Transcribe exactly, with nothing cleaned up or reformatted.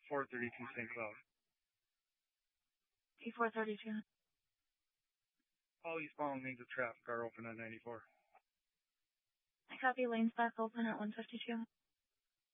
four thirty-two Saint Cloud. P four thirty-two. All eastbound lanes of traffic are open at ninety-four. I copy lanes back open at one fifty-two.